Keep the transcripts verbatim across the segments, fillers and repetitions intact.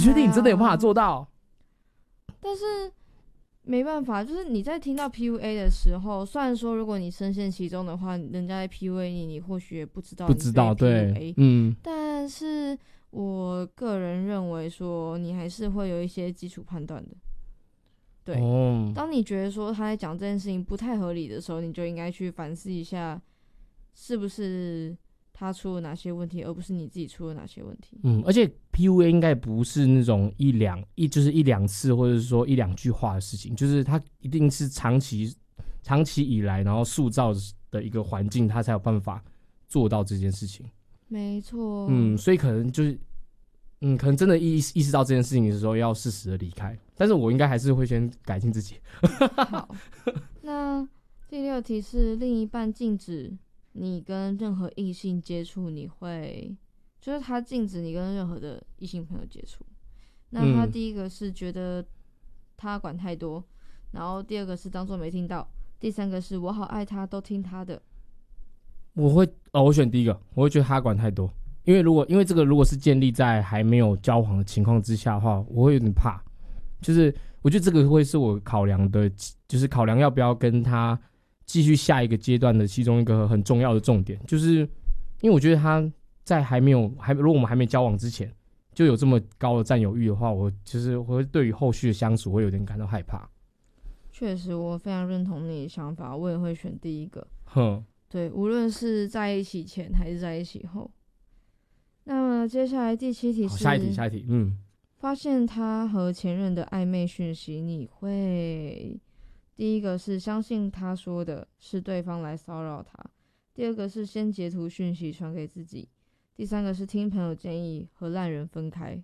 确定你真的有办法做到？ 但是没办法，就是你在听到 P U A 的时候，虽然说如果你深陷其中的话，人家在 P U A 你，你或许也不知道你被 P U A， 不知道，对，嗯。但是我个人认为说，你还是会有一些基础判断的。对、哦，当你觉得说他在讲这件事情不太合理的时候，你就应该去反思一下，是不是他出了哪些问题，而不是你自己出了哪些问题。 嗯，而且 P U A 应该不是那种一两一就是一两次，或者是说一两句话的事情，就是他一定是长期长期以来，然后塑造的一个环境，他才有办法做到这件事情。 没错。 嗯，所以可能就是。嗯，可能真的意意识到这件事情的时候，要适时的离开。但是我应该还是会先改进自己。 好，那第六题是另一半禁止你跟任何异性接触，你会就是他禁止你跟任何的异性朋友接触。那他第一个是觉得他管太多，嗯、然后第二个是当作没听到，第三个是我好爱他，都听他的。 我会哦，我选第一个，我会觉得他管太多。因为如果因为这个如果是建立在还没有交往的情况之下的话，我会有点怕，就是我觉得这个会是我考量的，就是考量要不要跟他继续下一个阶段的其中一个很重要的重点，就是因为我觉得他在还没有还如果我们还没交往之前就有这么高的占有欲的话，我就是我会对于后续的相处会有点感到害怕。 确实，我非常认同你的想法，我也会选第一个。哼，对，无论是在一起前还是在一起后。那么接下来第七题是下一题，下一题，嗯， 发现他和前任的暧昧讯息，你会第一个是相信他说的是对方来骚扰他，第二个是先截图讯息传给自己，第三个是听朋友建议和烂人分开。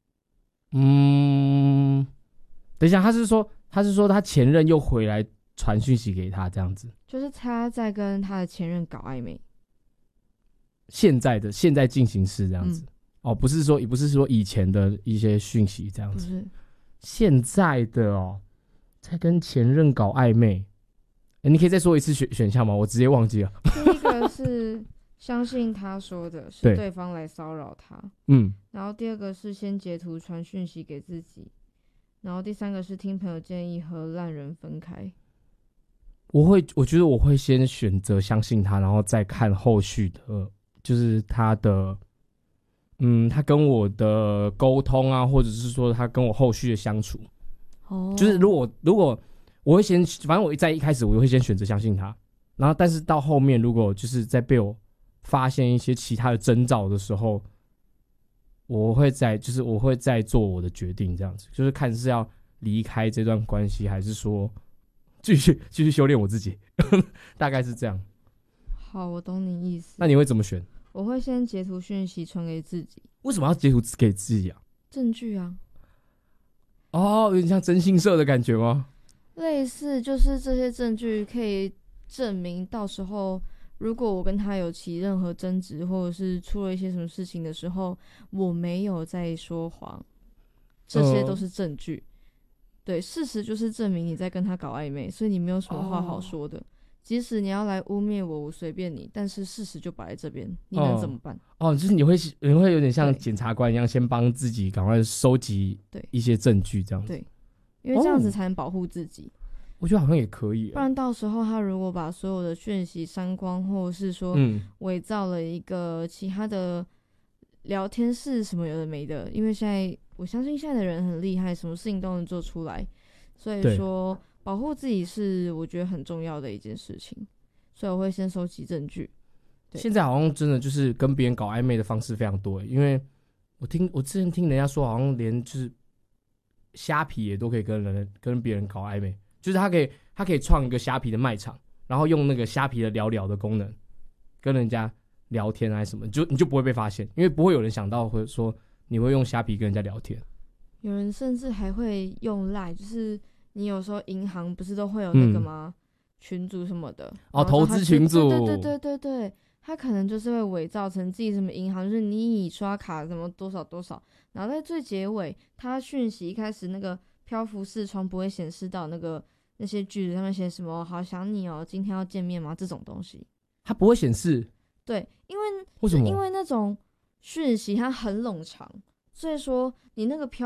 嗯，等一下，他是说他是说他前任又回来传讯息给他，这样子， 就是他在跟他的前任搞暧昧。 现在的现在进行式这样子、嗯、哦，不是说也不是说以前的一些讯息这样子，不是现在的哦，在跟前任搞暧昧。欸、你可以再说一次选选项吗？我直接忘记了。 第一个是相信他说的是对方来骚扰他，嗯，然后第二个是先截图传讯息给自己，然后第三个是听朋友建议和烂人分开。 我会我觉得我会先选择相信他，然后再看后续的。就是他的，嗯，他跟我的沟通啊，或者是说他跟我后续的相处，哦，就是如果如果我会先，反正我在一开始我会先选择相信他，然后但是到后面如果就是在被我发现一些其他的征兆的时候，我会再就是我会再做我的决定，这样子，就是看是要离开这段关系，还是说继续继续修炼我自己，大概是这样。 好，我懂你意思。 那你会怎么选？ 我会先截图讯息传给自己。 为什么要截图给自己啊？ 证据啊。 哦，有点像征信社的感觉吗？ 类似，就是这些证据可以证明到时候如果我跟他有起任何争执，或者是出了一些什么事情的时候，我没有在说谎，这些都是证据、呃、对，事实就是证明你在跟他搞暧昧，所以你没有什么话好说的、哦，即使你要来污蔑我，我随便你，但是事实就摆在这边，你能怎么办？ 哦，就是你会你会有点像检察官一样，先帮自己赶快收集一些证据，这样子。 对，因为这样子才能保护自己。哦， 我觉得好像也可以， 不然到时候他如果把所有的讯息删光，或者是说伪造了一个其他的聊天室什么有的没的，因为现在我相信现在的人很厉害，什么事情都能做出来，所以说。保护自己是我觉得很重要的一件事情，所以我会先收集证据。 现在好像真的就是跟别人搞暧昧的方式非常多，因为我听我之前听人家说，好像连就是虾皮也都可以跟人跟别人搞暧昧，就是他可以他可以创一个虾皮的卖场，然后用那个虾皮的聊聊的功能跟人家聊天还是什么，就你就不会被发现，因为不会有人想到会说你会用虾皮跟人家聊天。 有人甚至还会用 Line， 就是你有时候银行不是都会有那个吗、嗯、群组什么的哦，投资群组， 对对对对对，他可能就是会伪造成自己什么银行，就是你已刷卡什么多少多少，然后在最结尾他讯息一开始那个漂浮视窗不会显示到那个那些句子上面写什么好想你哦，今天要见面吗，这种东西它不会显示。 对，因为为什么？ 因为那种讯息它很冗长，所以说你那个漂